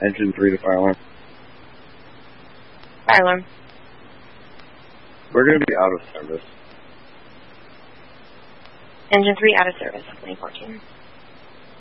Engine 3 to fire alarm. Fire alarm. We're going to be out of service. Engine 3 out of service, 2014.